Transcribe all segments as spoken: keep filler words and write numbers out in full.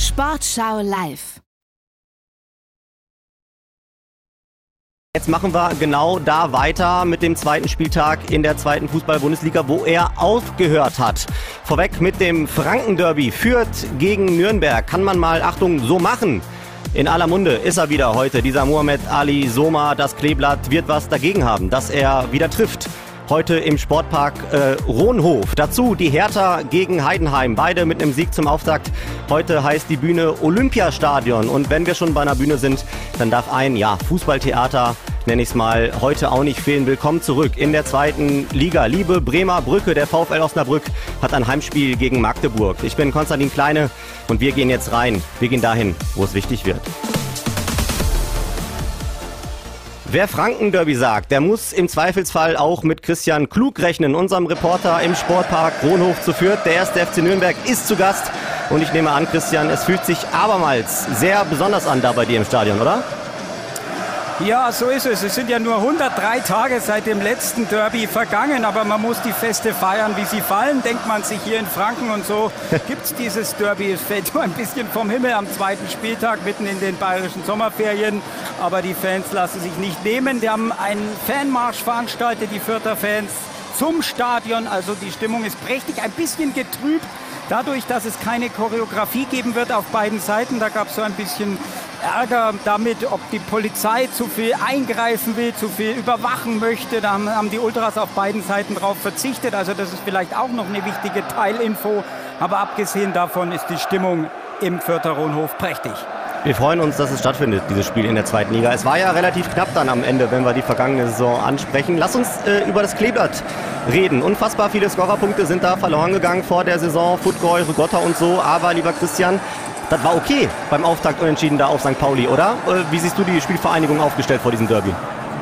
Sportschau live. Jetzt machen wir genau da weiter mit dem zweiten Spieltag in der zweiten Fußball-Bundesliga, wo er aufgehört hat. Vorweg mit dem Franken-Derby. Fürth gegen Nürnberg. Kann man mal, Achtung, so machen. In aller Munde ist er wieder heute, dieser Mohamed Ali Soma. Das Kleeblatt wird was dagegen haben, dass er wieder trifft. Heute im Sportpark äh, Ronhof. Dazu die Hertha gegen Heidenheim. Beide mit einem Sieg zum Auftakt. Heute heißt die Bühne Olympiastadion. Und wenn wir schon bei einer Bühne sind, dann darf ein ja, Fußballtheater, nenne ich es mal, heute auch nicht fehlen. Willkommen zurück in der zweiten Liga. Liebe Bremer Brücke, der VfL Osnabrück hat ein Heimspiel gegen Magdeburg. Ich bin Konstantin Kleine und wir gehen jetzt rein. Wir gehen dahin, wo es wichtig wird. Wer Franken-Derby sagt, der muss im Zweifelsfall auch mit Christian Klug rechnen, unserem Reporter im Sportpark Ronhof zu Fürth. Der erste F C Nürnberg ist zu Gast und ich nehme an, Christian, es fühlt sich abermals sehr besonders an da bei dir im Stadion, oder? Ja, so ist es. Es sind ja nur hundertdrei Tage seit dem letzten Derby vergangen, aber man muss die Feste feiern, wie sie fallen, denkt man sich hier in Franken, und so gibt es dieses Derby. Es fällt nur ein bisschen vom Himmel am zweiten Spieltag, mitten in den bayerischen Sommerferien, aber die Fans lassen sich nicht nehmen. Die haben einen Fanmarsch veranstaltet, die Fürther Fans, zum Stadion, also die Stimmung ist prächtig, ein bisschen getrübt dadurch, dass es keine Choreografie geben wird auf beiden Seiten. Da gab es so ein bisschen Ärger damit, ob die Polizei zu viel eingreifen will, zu viel überwachen möchte. Da haben, haben die Ultras auf beiden Seiten drauf verzichtet. Also das ist vielleicht auch noch eine wichtige Teilinfo. Aber abgesehen davon ist die Stimmung im Fürther Ronhof prächtig. Wir freuen uns, dass es stattfindet, dieses Spiel in der zweiten Liga. Es war ja relativ knapp dann am Ende, wenn wir die vergangene Saison ansprechen. Lass uns äh, über das Kleeblatt reden. Unfassbar viele Scorerpunkte sind da verloren gegangen vor der Saison. Football, Rigotta und so. Aber, lieber Christian, das war okay beim Auftakt unentschieden da auf Sankt Pauli, oder? Äh, wie siehst du die Spielvereinigung aufgestellt vor diesem Derby?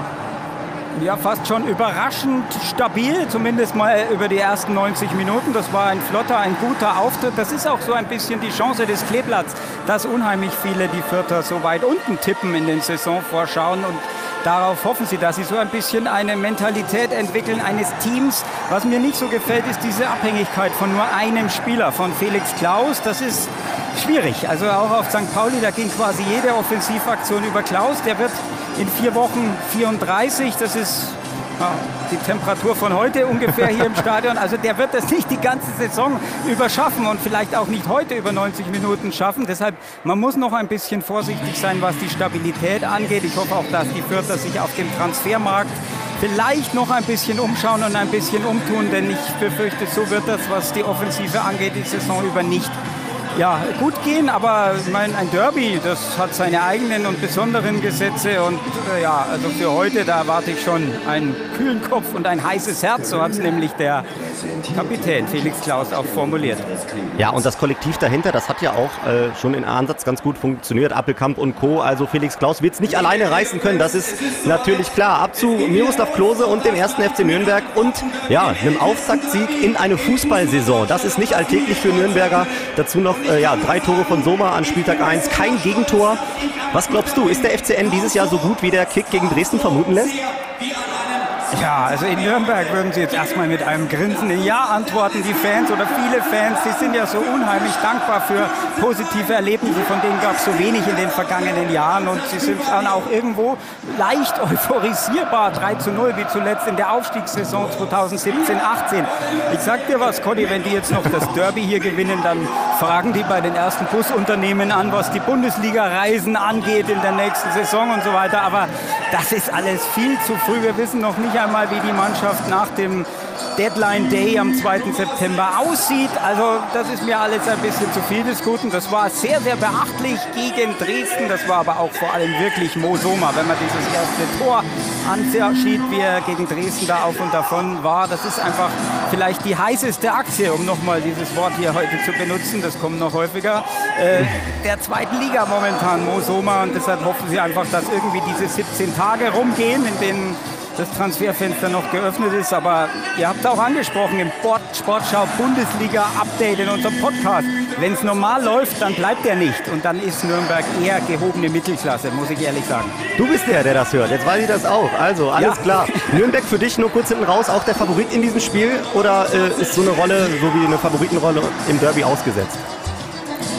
Ja, fast schon überraschend stabil, zumindest mal über die ersten neunzig Minuten. Das war ein flotter, ein guter Auftritt. Das ist auch so ein bisschen die Chance des Kleeblatts, dass unheimlich viele die Fürther so weit unten tippen in den Saisonvorschauen. Und darauf hoffen sie, dass sie so ein bisschen eine Mentalität entwickeln eines Teams. Was mir nicht so gefällt, ist diese Abhängigkeit von nur einem Spieler, von Felix Klaus. Das ist schwierig. Also auch auf Sankt Pauli, da ging quasi jede Offensivaktion über Klaus. Der wird in vier Wochen vierunddreißig, das ist ja, die Temperatur von heute ungefähr hier im Stadion. Also der wird das nicht die ganze Saison über schaffen und vielleicht auch nicht heute über neunzig Minuten schaffen. Deshalb, man muss noch ein bisschen vorsichtig sein, was die Stabilität angeht. Ich hoffe auch, dass die Fürther sich auf dem Transfermarkt vielleicht noch ein bisschen umschauen und ein bisschen umtun, denn ich befürchte, so wird das, was die Offensive angeht, die Saison über nicht ja, gut gehen, aber ich meine, ein Derby, das hat seine eigenen und besonderen Gesetze und äh, ja, also für heute, da erwarte ich schon einen kühlen Kopf und ein heißes Herz, so hat es nämlich der Kapitän Felix Klaus auch formuliert. Ja, und das Kollektiv dahinter, das hat ja auch äh, schon in Ansatz ganz gut funktioniert, Appelkamp und Co., also Felix Klaus wird es nicht alleine reißen können, das ist natürlich klar. Ab zu Miroslav Klose und dem ersten F C Nürnberg und ja, einem Auftaktsieg in eine Fußballsaison, das ist nicht alltäglich für Nürnberger, dazu noch Äh, ja, drei Tore von Soma an Spieltag eins, kein Gegentor. Was glaubst du, ist der F C N dieses Jahr so gut, wie der Kick gegen Dresden vermuten lässt? Ja, also in Nürnberg würden sie jetzt erstmal mit einem grinsenden Ja antworten, die Fans oder viele Fans, die sind ja so unheimlich dankbar für positive Erlebnisse, von denen gab es so wenig in den vergangenen Jahren und sie sind dann auch irgendwo leicht euphorisierbar, drei zu null wie zuletzt in der Aufstiegssaison zweitausendsiebzehn achtzehn. Ich sag dir was, Conny, wenn die jetzt noch das Derby hier gewinnen, dann fragen die bei den ersten Busunternehmen an, was die Bundesliga-Reisen angeht in der nächsten Saison und so weiter, aber das ist alles viel zu früh, wir wissen noch nicht einmal, wie die Mannschaft nach dem Deadline Day am zweiten September aussieht. Also das ist mir alles ein bisschen zu viel des Guten. Das war sehr, sehr beachtlich gegen Dresden. Das war aber auch vor allem wirklich Mo Soma, wenn man dieses erste Tor ansieht, wie er gegen Dresden da auf und davon war. Das ist einfach vielleicht die heißeste Aktie, um nochmal dieses Wort hier heute zu benutzen. Das kommt noch häufiger. Äh, der zweiten Liga momentan, Mo Soma. Und deshalb hoffen sie einfach, dass irgendwie diese siebzehn Tage rumgehen, in denen das Transferfenster noch geöffnet ist, aber ihr habt auch angesprochen im Sportschau Bundesliga Update in unserem Podcast. Wenn es normal läuft, dann bleibt er nicht und dann ist Nürnberg eher gehobene Mittelklasse, muss ich ehrlich sagen. Du bist der, der das hört. Jetzt weiß ich das auch. Also, alles ja. klar. Nürnberg für dich nur kurz hinten raus, auch der Favorit in diesem Spiel oder äh, ist so eine Rolle, so wie eine Favoritenrolle im Derby ausgesetzt?